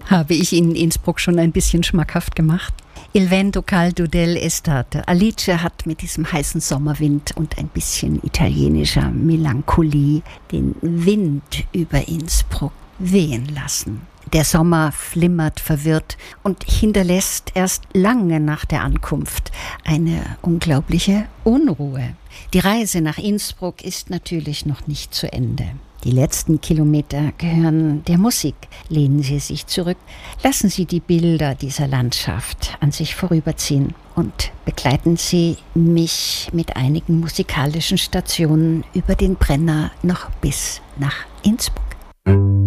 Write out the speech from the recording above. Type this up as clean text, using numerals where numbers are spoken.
Habe ich Ihnen Innsbruck schon ein bisschen schmackhaft gemacht? Il vento caldo dell'estate. Alice hat mit diesem heißen Sommerwind und ein bisschen italienischer Melancholie den Wind über Innsbruck wehen lassen. Der Sommer flimmert verwirrt und hinterlässt erst lange nach der Ankunft eine unglaubliche Unruhe. Die Reise nach Innsbruck ist natürlich noch nicht zu Ende. Die letzten Kilometer gehören der Musik. Lehnen Sie sich zurück, lassen Sie die Bilder dieser Landschaft an sich vorüberziehen und begleiten Sie mich mit einigen musikalischen Stationen über den Brenner noch bis nach Innsbruck.